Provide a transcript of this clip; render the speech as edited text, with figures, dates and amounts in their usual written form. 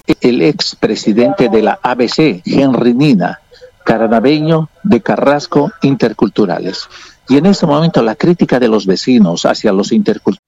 el expresidente de la ABC, Henry Nina, caranaveño de Carrasco Interculturales. Y en ese momento la crítica de los vecinos hacia los interculturales